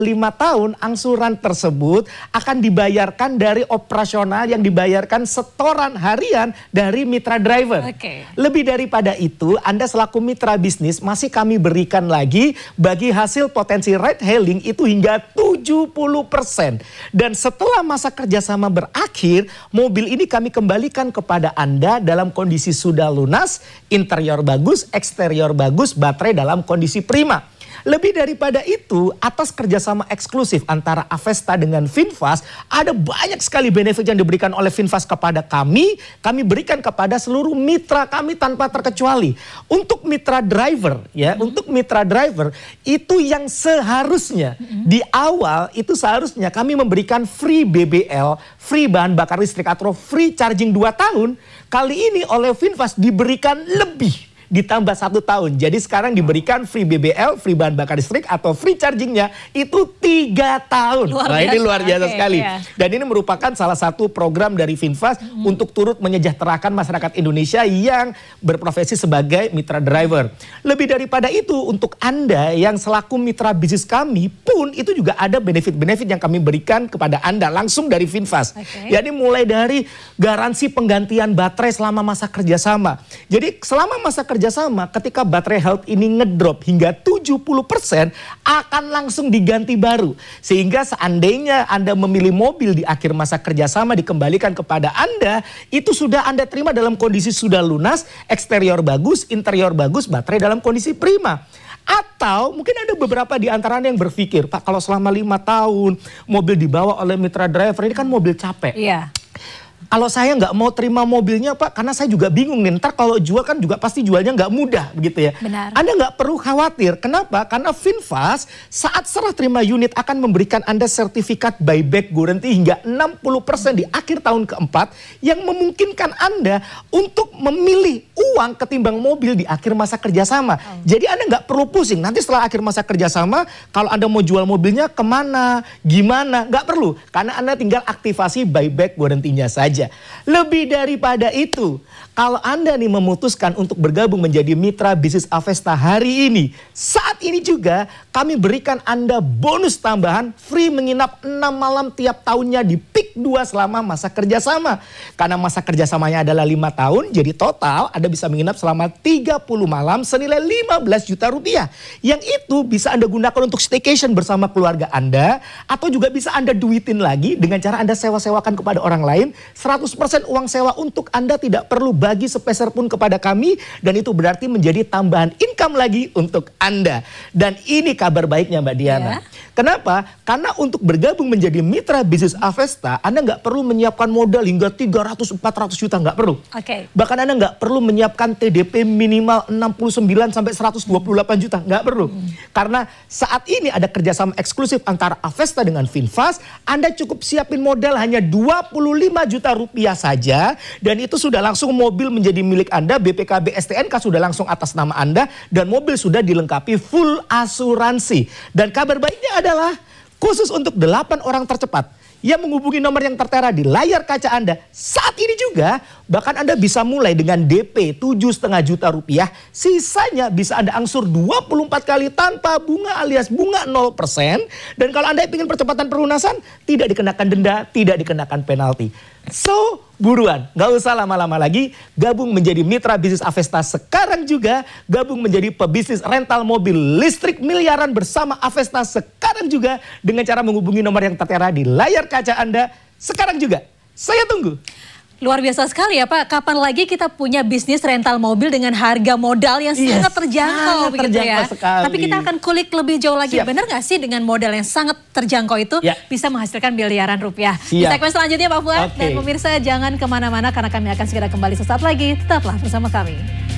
5 tahun angsuran tersebut akan dibayarkan dari operasional yang dibayarkan setoran harian dari mitra driver. Lebih daripada itu, Anda selaku mitra bisnis masih kami berikan lagi bagi hasil potensi ride hailing itu hingga 70%. Dan setelah masa kerjasama berakhir, mobil ini kami kembalikan kepada Anda dalam kondisi sudah lunas, interior bagus, eksterior bagus, baterai dalam kondisi prima. Lebih daripada itu, atas kerjasama eksklusif antara Avesta dengan VinFast, ada banyak sekali benefit yang diberikan oleh VinFast kepada kami berikan kepada seluruh mitra kami tanpa terkecuali. Untuk mitra driver, untuk mitra driver itu yang seharusnya di awal itu seharusnya kami memberikan free BBL, free bahan bakar listrik atau free charging 2 tahun. Kali ini oleh VinFast diberikan lebih. Ditambah 1 tahun. Jadi sekarang diberikan free BBL, free bahan bakar listrik atau free chargingnya itu 3 tahun. Ini luar biasa sekali. Dan ini merupakan salah satu program dari VinFast untuk turut menyejahterakan masyarakat Indonesia yang berprofesi sebagai mitra driver. Lebih daripada itu, untuk Anda yang selaku mitra bisnis kami pun itu juga ada benefit-benefit yang kami berikan kepada Anda langsung dari VinFast. Jadi mulai dari garansi penggantian baterai selama masa kerjasama. Jadi selama masa kerjasama ketika baterai health ini ngedrop hingga 70% akan langsung diganti baru. Sehingga seandainya Anda memilih mobil di akhir masa kerjasama dikembalikan kepada Anda, itu sudah Anda terima dalam kondisi sudah lunas, eksterior bagus, interior bagus, baterai dalam kondisi prima. Atau mungkin ada beberapa di antara Anda yang berpikir, Pak, kalau selama 5 tahun mobil dibawa oleh mitra driver ini kan mobil capek. Kalau saya nggak mau terima mobilnya, Pak, karena saya juga bingung nih. Ntar kalau jual kan juga pasti jualnya nggak mudah begitu ya. Anda nggak perlu khawatir. Kenapa? Karena VinFast saat serah terima unit akan memberikan Anda sertifikat buyback guarantee hingga 60% di akhir tahun keempat yang memungkinkan Anda untuk memilih uang ketimbang mobil di akhir masa kerjasama. Jadi Anda nggak perlu pusing. Nanti setelah akhir masa kerjasama, kalau Anda mau jual mobilnya kemana, gimana, nggak perlu. Karena Anda tinggal aktivasi buyback guarantee-nya saja. Lebih daripada itu, kalau Anda nih memutuskan untuk bergabung menjadi mitra bisnis Avesta hari ini, saat ini juga kami berikan Anda bonus tambahan free menginap 6 malam tiap tahunnya di PIK 2 selama masa kerjasama. Karena masa kerjasamanya adalah 5 tahun, jadi total Anda bisa menginap selama 30 malam senilai 15 juta rupiah. Yang itu bisa Anda gunakan untuk staycation bersama keluarga Anda, atau juga bisa Anda duitin lagi dengan cara Anda sewa-sewakan kepada orang lain. 100% uang sewa untuk Anda tidak perlu bagi sepeser pun kepada kami, dan itu berarti menjadi tambahan income lagi untuk Anda. Dan ini kabar baiknya Mbak Diana. Kenapa? Karena untuk bergabung menjadi mitra bisnis Avesta, Anda nggak perlu menyiapkan modal hingga 300-400 juta, nggak perlu. Bahkan Anda nggak perlu menyiapkan TDP minimal 69 sampai 128 juta, nggak perlu. Karena saat ini ada kerjasama eksklusif antara Avesta dengan VinFast, Anda cukup siapin modal hanya 25 juta rupiah saja, dan itu sudah langsung mobil menjadi milik Anda, BPKB STNK sudah langsung atas nama Anda, dan mobil sudah dilengkapi full asuransi. Dan kabar baiknya adalah khusus untuk 8 orang tercepat yang menghubungi nomor yang tertera di layar kaca Anda saat ini juga, bahkan Anda bisa mulai dengan DP 7,5 juta rupiah, sisanya bisa Anda angsur 24 kali tanpa bunga alias bunga 0%. Dan kalau Anda ingin percepatan pelunasan, tidak dikenakan denda, tidak dikenakan penalti. So, buruan, gak usah lama-lama lagi, gabung menjadi mitra bisnis Avesta sekarang juga, gabung menjadi pebisnis rental mobil listrik miliaran bersama Avesta sekarang juga, dengan cara menghubungi nomor yang tertera di layar kaca Anda sekarang juga. Saya tunggu. Luar biasa sekali ya Pak, kapan lagi kita punya bisnis rental mobil dengan harga modal yang sangat terjangkau begitu ya. Tapi kita akan kulik lebih jauh lagi, benar gak sih dengan modal yang sangat terjangkau itu bisa menghasilkan miliaran rupiah. Di segmen selanjutnya Pak Fuad, dan pemirsa jangan kemana-mana karena kami akan segera kembali sesaat lagi, tetaplah bersama kami.